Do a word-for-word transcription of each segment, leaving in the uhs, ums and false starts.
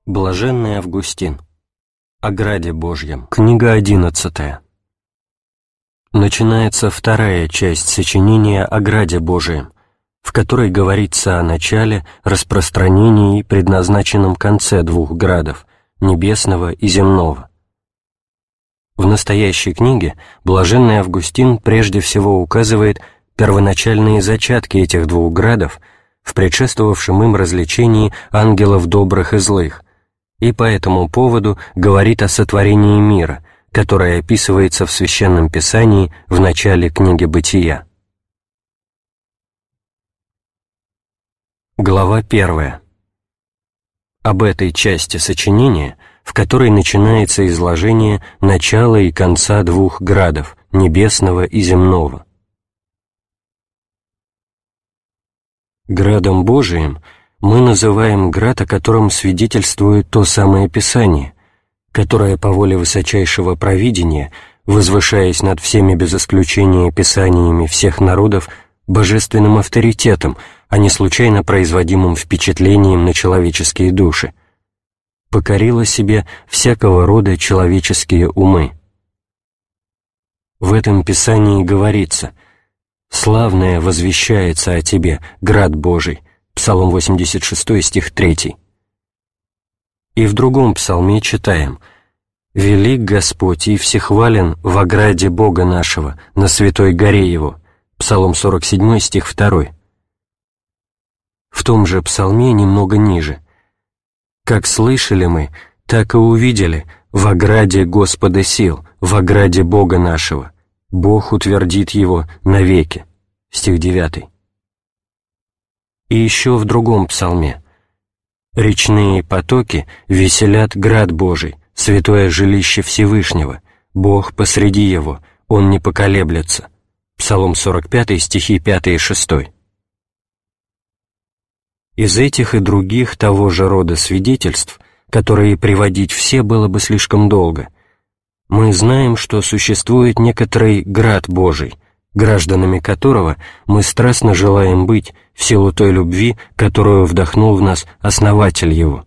Блаженный Августин. О граде Божьем. Книга одиннадцатая. Начинается вторая часть сочинения о граде Божием, в которой говорится о начале, распространении и предназначенном конце двух градов – небесного и земного. В настоящей книге блаженный Августин прежде всего указывает первоначальные зачатки этих двух градов в предшествовавшем им развлечении ангелов добрых и злых, и по этому поводу говорит о сотворении мира, которое описывается в Священном Писании в начале книги Бытия. Глава первая. Об этой части сочинения, в которой начинается изложение начала и конца двух градов, небесного и земного. Градом Божиим мы называем град, о котором свидетельствует то самое Писание, которое по воле высочайшего провидения, возвышаясь над всеми без исключения писаниями всех народов, божественным авторитетом, а не случайно производимым впечатлением на человеческие души, покорило себе всякого рода человеческие умы. В этом Писании говорится: «Славное возвещается о тебе, град Божий», Псалом восемьдесят шесть, стих три. И в другом псалме читаем: «Велик Господь и всехвален в ограде Бога нашего, на святой горе Его», Псалом сорок семь, стих два. В том же псалме немного ниже: «Как слышали мы, так и увидели в ограде Господа сил, в ограде Бога нашего, Бог утвердит его навеки», стих девятый. И еще в другом псалме: «Речные потоки веселят град Божий, святое жилище Всевышнего, Бог посреди его, Он не поколеблется», Псалом сорок пять, стихи пять и шесть. Из этих и других того же рода свидетельств, которые приводить все было бы слишком долго, мы знаем, что существует некоторый град Божий, гражданами которого мы страстно желаем быть в силу той любви, которую вдохнул в нас Основатель его.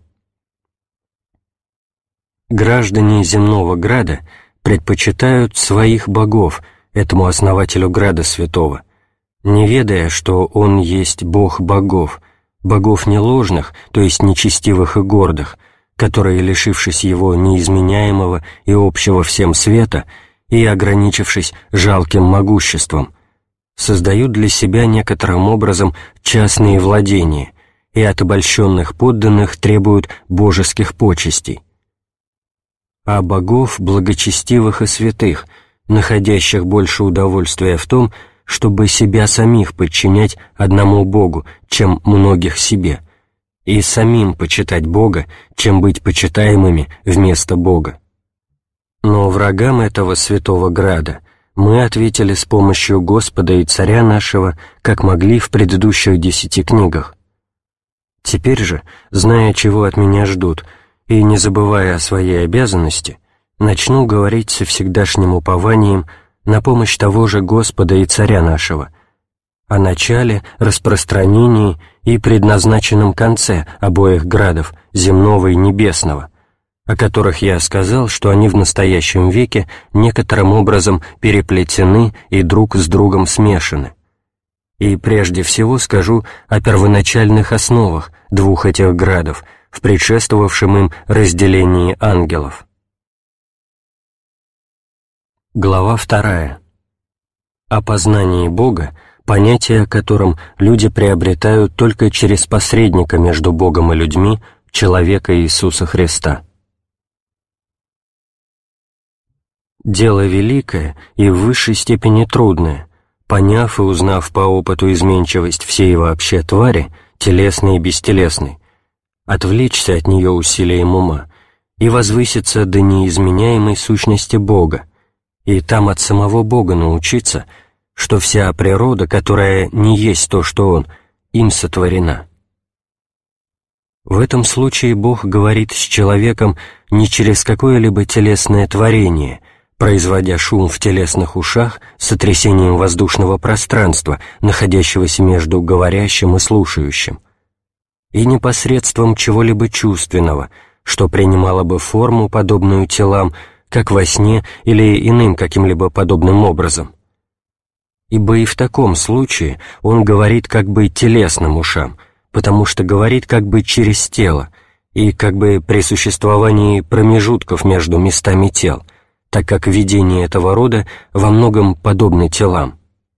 Граждане земного града предпочитают своих богов этому Основателю града святого, не ведая, что Он есть Бог богов, богов не ложных, то есть нечестивых и гордых, которые, лишившись Его неизменяемого и общего всем света и ограничившись жалким могуществом, создают для себя некоторым образом частные владения и от обольщенных подданных требуют божеских почестей. А богов благочестивых и святых, находящих больше удовольствия в том, чтобы себя самих подчинять одному Богу, чем многих себе, и самим почитать Бога, чем быть почитаемыми вместо Бога. Но врагам этого святого града мы ответили с помощью Господа и Царя нашего, как могли в предыдущих десяти книгах. Теперь же, зная, чего от меня ждут, и не забывая о своей обязанности, начну говорить со всегдашним упованием на помощь того же Господа и Царя нашего, о начале, распространении и предназначенном конце обоих градов, земного и небесного, о которых я сказал, что они в настоящем веке некоторым образом переплетены и друг с другом смешаны. И прежде всего скажу о первоначальных основах двух этих градов в предшествовавшем им разделении ангелов. Глава вторая. О познании Бога, понятие о котором люди приобретают только через посредника между Богом и людьми, человека Иисуса Христа. Дело великое и в высшей степени трудное, поняв и узнав по опыту изменчивость всей вообще твари, телесной и бестелесной, отвлечься от нее усилием ума и возвыситься до неизменяемой сущности Бога, и там от самого Бога научиться, что вся природа, которая не есть то, что Он, им сотворена. В этом случае Бог говорит с человеком не через какое-либо телесное творение, производя шум в телесных ушах с сотрясением воздушного пространства, находящегося между говорящим и слушающим, и не посредством чего-либо чувственного, что принимало бы форму, подобную телам, как во сне или иным каким-либо подобным образом. Ибо и в таком случае он говорит как бы телесным ушам, потому что говорит как бы через тело, и как бы при существовании промежутков между местами тел, так как видения этого рода во многом подобны телам.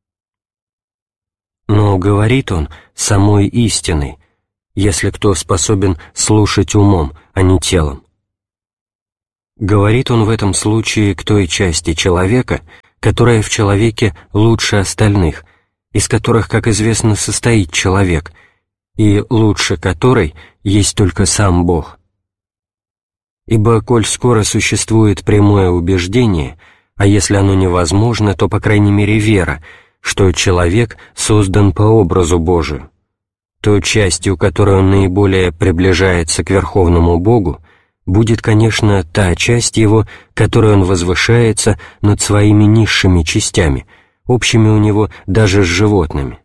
Но говорит он самой истиной, если кто способен слушать умом, а не телом. Говорит он в этом случае к той части человека, которая в человеке лучше остальных, из которых, как известно, состоит человек, и лучше которой есть только сам Бог. Ибо, коль скоро существует прямое убеждение, а если оно невозможно, то, по крайней мере, вера, что человек создан по образу Божию, то частью, которой он наиболее приближается к Верховному Богу, будет, конечно, та часть его, которой он возвышается над своими низшими частями, общими у него даже с животными.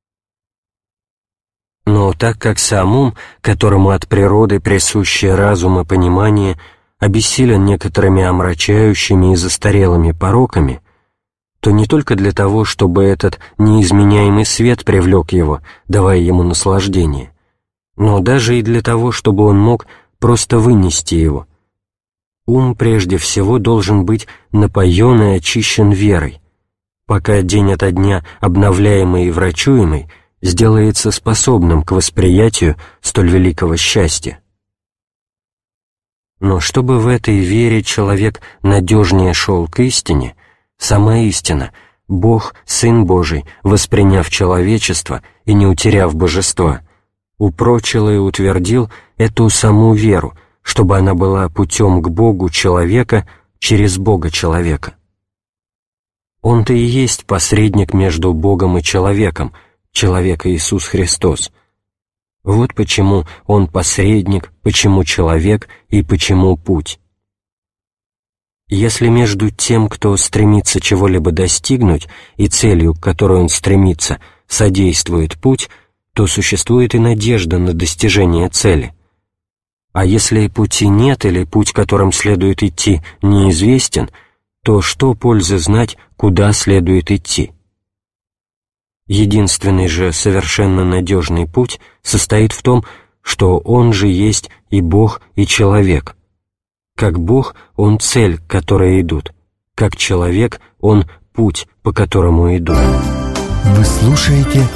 Но так как сам ум, которому от природы присущи разум и понимание, обессилен некоторыми омрачающими и застарелыми пороками, то не только для того, чтобы этот неизменяемый свет привлек его, давая ему наслаждение, но даже и для того, чтобы он мог просто вынести его. Ум прежде всего должен быть напоен и очищен верой, пока день ото дня обновляемый и врачуемый сделается способным к восприятию столь великого счастья. Но чтобы в этой вере человек надежнее шел к истине, сама истина, Бог, Сын Божий, восприняв человечество и не утеряв божества, упрочил и утвердил эту саму веру, чтобы она была путем к Богу человека через Бога человека. Он-то и есть посредник между Богом и человеком, человек Иисус Христос. Вот почему Он посредник, почему человек и почему путь. Если между тем, кто стремится чего-либо достигнуть, и целью, к которой он стремится, содействует путь, то существует и надежда на достижение цели. А если пути нет или путь, которым следует идти, неизвестен, то что пользы знать, куда следует идти? Единственный же совершенно надежный путь состоит в том, что Он же есть и Бог, и человек. Как Бог, Он цель, к которой идут, как человек, Он путь, по которому идут. Вы слушаете